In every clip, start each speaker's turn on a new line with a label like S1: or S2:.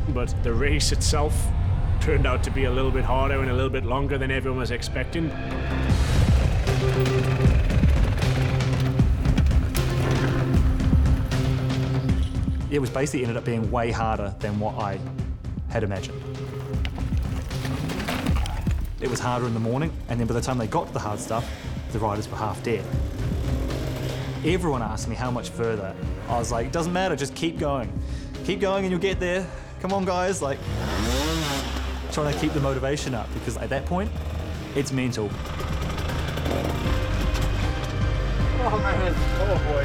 S1: but the race itself turned out to be a little bit harder and a little bit longer than everyone was expecting.
S2: It was basically ended up being way harder than what I had imagined. It was harder in the morning, and then by the time they got to the hard stuff, the riders were half dead. Everyone asked me how much further. I was like, it doesn't matter, just keep going. Keep going and you'll get there. Come on, guys. Like, trying to keep the motivation up, because at that point, it's mental.
S3: Oh, man. Oh, boy.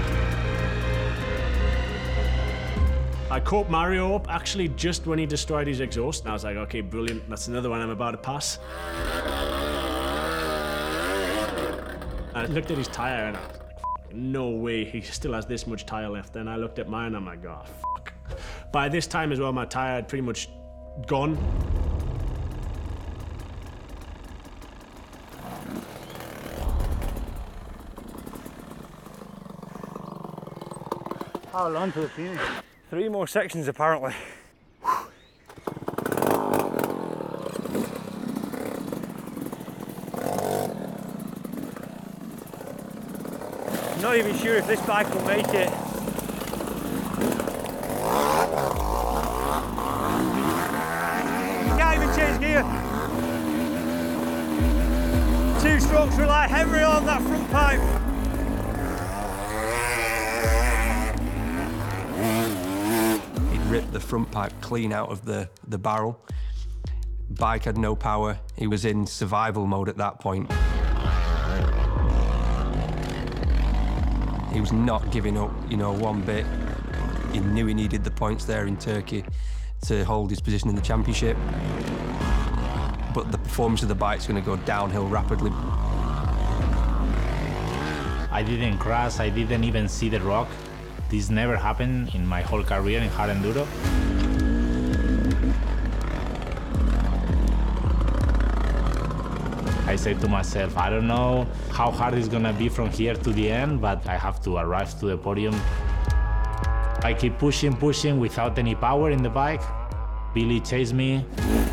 S1: I caught Mario up actually just when he destroyed his exhaust, and I was like, okay, brilliant, that's another one I'm about to pass. I looked at his tyre and I was like, no way, he still has this much tyre left. Then I looked at mine and I'm like, oh, fuck. By this time as well, my tyre had pretty much gone.
S3: How long to the finish?
S4: 3 more sections apparently. I'm not even sure if this bike will make it. Can't even change gear. 2 strokes rely heavily on that front pipe.
S5: Ripped the front pipe clean out of the barrel. Bike had no power. He was in survival mode at that point. He was not giving up, you know, one bit. He knew he needed the points there in Turkey to hold his position in the championship. But the performance of the bike's going to go downhill rapidly.
S6: I didn't crash, I didn't even see the rock. This never happened in my whole career in hard enduro. I said to myself, I don't know how hard it's gonna be from here to the end, but I have to arrive to the podium. I keep pushing without any power in the bike. Billy chased me.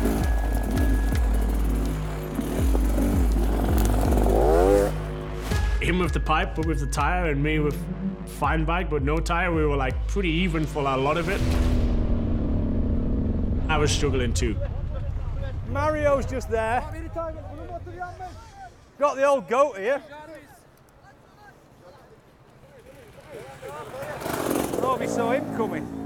S1: Him with the pipe, but with the tire, and me with fine bike, but no tire. We were like pretty even for a lot of it. I was struggling too.
S4: Mario's just there. Got the old goat here. Thought we saw him coming.